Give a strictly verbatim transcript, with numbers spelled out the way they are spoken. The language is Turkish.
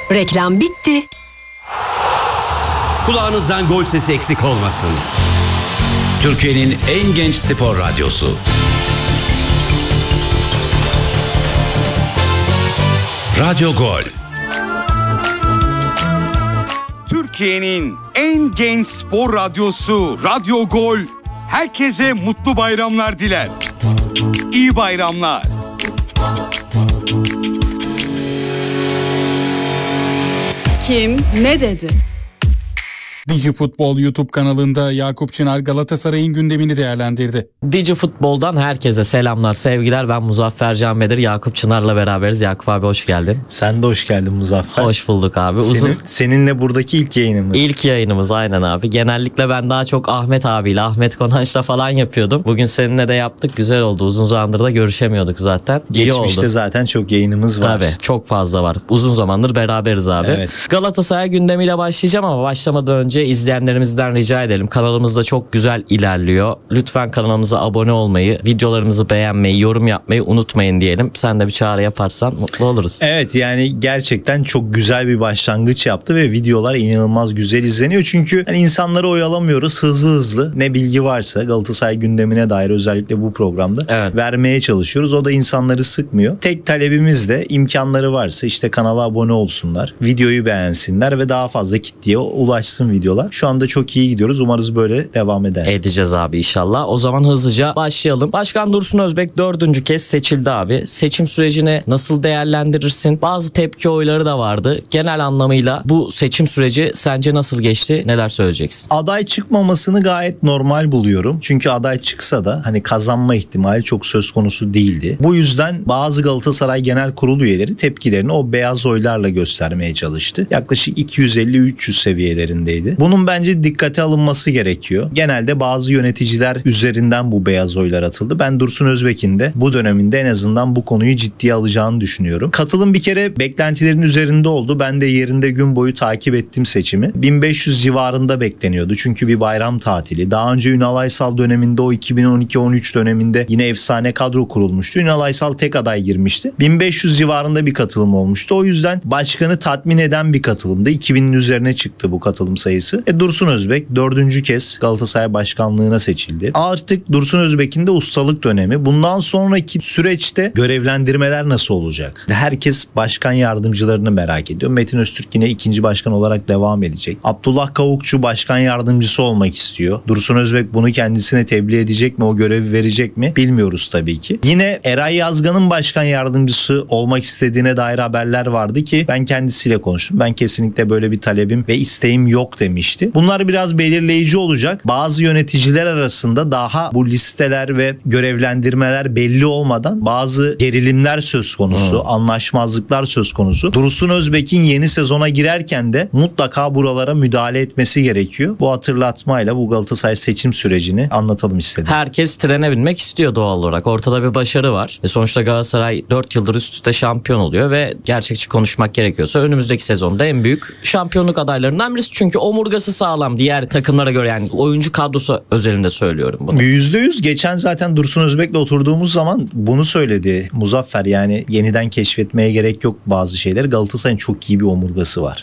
Reklam bitti. Kulağınızdan gol sesi eksik olmasın. Türkiye'nin en genç spor radyosu. Radyo Gol. Türkiye'nin en genç spor radyosu Radyo Gol herkese mutlu bayramlar diler. İyi bayramlar. Kim ne dedi? Dijifutbol YouTube kanalında Yakup Çınar Galatasaray'ın gündemini değerlendirdi. Dijifutbol'dan herkese selamlar, sevgiler. Ben Muzaffer Can Bedir, Yakup Çınar'la beraberiz. Yakup abi hoş geldin. Sen de hoş geldin Muzaffer. Hoş bulduk abi. Uzun... Senin, seninle buradaki ilk yayınımız. İlk yayınımız aynen abi. Genellikle ben daha çok Ahmet abiyle, Ahmet Konanç'la falan yapıyordum. Bugün seninle de yaptık. Güzel oldu. Uzun zamandır da görüşemiyorduk zaten. Geçmişte zaten çok yayınımız var. Tabii çok fazla var. Uzun zamandır beraberiz abi. Evet. Galatasaray gündemiyle başlayacağım ama başlamadan önce izleyenlerimizden rica edelim. Kanalımız da çok güzel ilerliyor. Lütfen kanalımıza abone olmayı, videolarımızı beğenmeyi, yorum yapmayı unutmayın diyelim. Sen de bir çağrı yaparsan mutlu oluruz. Evet, yani gerçekten çok güzel bir başlangıç yaptı ve videolar inanılmaz güzel izleniyor. Çünkü hani insanları oyalamıyoruz, hızlı hızlı ne bilgi varsa Galatasaray gündemine dair özellikle bu programda evet. vermeye çalışıyoruz. O da insanları sıkmıyor. Tek talebimiz de imkanları varsa işte kanala abone olsunlar, videoyu beğensinler ve daha fazla kitleye ulaşsın videolar. Şu anda çok iyi gidiyoruz. Umarız böyle devam eder. Edeceğiz abi inşallah. O zaman hızlıca başlayalım. Başkan Dursun Özbek dördüncü kez seçildi abi. Seçim sürecini nasıl değerlendirirsin? Bazı tepki oyları da vardı. Genel anlamıyla bu seçim süreci sence nasıl geçti? Neler söyleyeceksin? Aday çıkmamasını gayet normal buluyorum. Çünkü aday çıksa da hani kazanma ihtimali çok söz konusu değildi. Bu yüzden bazı Galatasaray Genel Kurulu üyeleri tepkilerini o beyaz oylarla göstermeye çalıştı. Yaklaşık iki yüz elli üç yüz seviyelerindeydi. Bunun bence dikkate alınması gerekiyor. Genelde bazı yöneticiler üzerinden bu beyaz oylar atıldı. Ben Dursun Özbek'in de bu döneminde en azından bu konuyu ciddiye alacağını düşünüyorum. Katılım bir kere beklentilerin üzerinde oldu. Ben de yerinde gün boyu takip ettim seçimi. bin beş yüz civarında bekleniyordu. Çünkü bir bayram tatili. Daha önce Ünal Aysal döneminde o iki bin on iki on üç döneminde yine efsane kadro kurulmuştu. Ünal Aysal tek aday girmişti. bin beş yüz civarında bir katılım olmuştu. O yüzden başkanı tatmin eden bir katılımdı. iki binin üzerine çıktı bu katılım sayısı. E Dursun Özbek dördüncü kez Galatasaray başkanlığına seçildi. Artık Dursun Özbek'in de ustalık dönemi. Bundan sonraki süreçte görevlendirmeler nasıl olacak? Herkes başkan yardımcılarını merak ediyor. Metin Öztürk yine ikinci başkan olarak devam edecek. Abdullah Kavukçu başkan yardımcısı olmak istiyor. Dursun Özbek bunu kendisine tebliğ edecek mi? O görevi verecek mi? Bilmiyoruz tabii ki. Yine Eray Yazgan'ın başkan yardımcısı olmak istediğine dair haberler vardı ki ben kendisiyle konuştum. Ben kesinlikle böyle bir talebim ve isteğim yok demişti. Bunlar biraz belirleyici olacak. Bazı yöneticiler arasında daha bu listeler ve görevlendirmeler belli olmadan bazı gerilimler söz konusu, hmm. anlaşmazlıklar söz konusu. Dursun Özbek'in yeni sezona girerken de mutlaka buralara müdahale etmesi gerekiyor. Bu hatırlatmayla bu Galatasaray seçim sürecini anlatalım istedim. Herkes trene binmek istiyor doğal olarak. Ortada bir başarı var. E sonuçta Galatasaray dört yıldır üst üste şampiyon oluyor ve gerçekçi konuşmak gerekiyorsa önümüzdeki sezonda en büyük şampiyonluk adaylarından birisi. Çünkü omurgası sağlam. Diğer takımlara göre yani oyuncu kadrosu özelinde söylüyorum bunu. yüzde yüz geçen zaten Dursun Özbek'le oturduğumuz zaman bunu söyledi Muzaffer, yani yeniden keşfetmeye gerek yok bazı şeyler. Galatasaray'ın çok iyi bir omurgası var.